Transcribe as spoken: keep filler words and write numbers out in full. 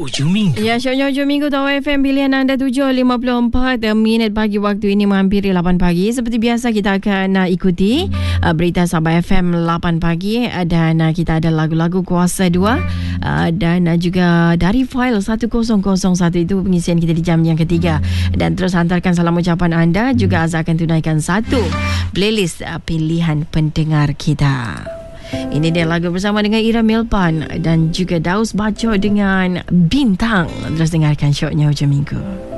Hujung Minggu. Ya, syoknya hujung minggu Tahu F M pilihan anda tujuh lima puluh empat minit pagi waktu ini menghampiri lapan pagi. Seperti biasa kita akan uh, ikuti uh, berita Sabah F M lapan pagi uh, dan uh, kita ada lagu-lagu kuasa dua uh, dan uh, juga dari file sepuluh kosong satu itu pengisian kita di jam yang ketiga. Dan terus hantarkan salam ucapan anda. Juga Azhar akan tunaikan satu playlist uh, pilihan pendengar kita. Ini dia lagu bersama dengan Ira Melpan dan juga Daus Baco dengan Bintang. Terus dengarkan syoknya hujung minggu.